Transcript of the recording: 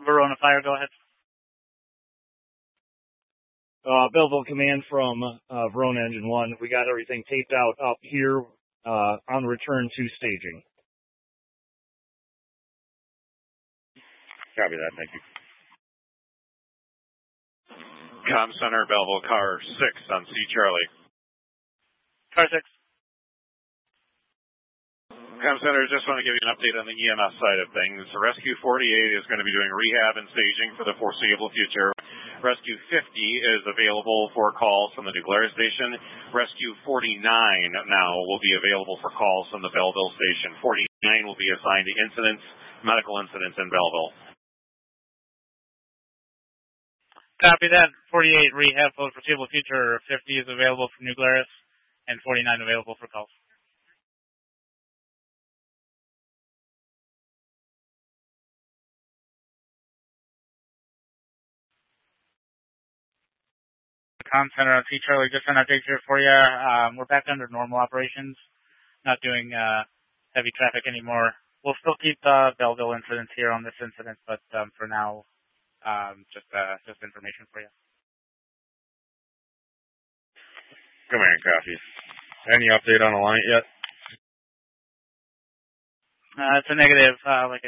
Verona Fire, go ahead. Belleville Command from Verona Engine 1. We got everything taped out up here on return to staging. Copy that, thank you. Com Center, Belleville, Car 6 on C. Charlie. Car 6. Com Center, just want to give you an update on the EMS side of things. Rescue 48 is going to be doing rehab and staging for the foreseeable future. Rescue 50 is available for calls from the New Glarus station. Rescue 49 now will be available for calls from the Belleville station. 49 will be assigned to incidents, medical incidents in Belleville. Copy that. 48 rehab for the foreseeable future. 50 is available for New Glarus, and 49 available for calls. Com Center on C. Charlie, just an update here for you. We're back under normal operations, not doing heavy traffic anymore. We'll still keep Belleville incidents here on this incident, but for now, just information for you. Command, copy. Any update on Alliant yet? It's a negative. Like